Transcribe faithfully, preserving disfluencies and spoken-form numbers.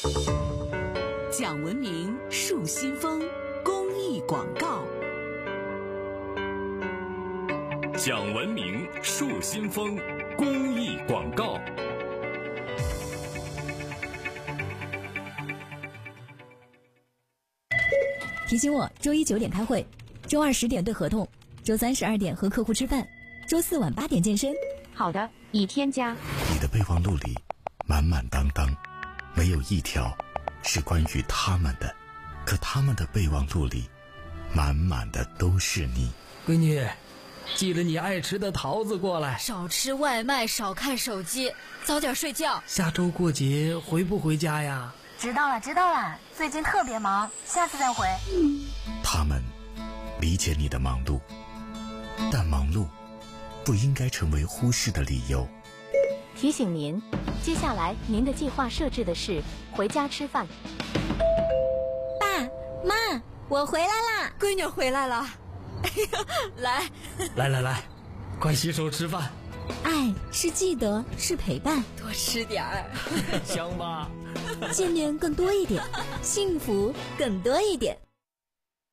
讲文明树新风公益广告。 讲文明树新风公益广告。 提醒我周一九点开会，周二十点对合同，周三十二点和客户吃饭，周四晚八点健身。 好的，已添加。 你的备忘录里满满当当，没有一条是关于他们的，可他们的备忘录里满满的都是你。 闺女，记得你爱吃的桃子过来。 少吃外卖，少看手机，早点睡觉。 下周过节回不回家呀？ 知道了知道了，最近特别忙，下次再回。 他们理解你的忙碌，但忙碌不应该成为忽视的理由。 提醒您，接下来您的计划设置的是回家吃饭。 爸妈，我回来啦！ 闺女回来了。哎呀，来来来来，快洗手吃饭。 爱是记得，是陪伴， 多吃点儿。 香吧？ 见面更多一点，幸福更多一点。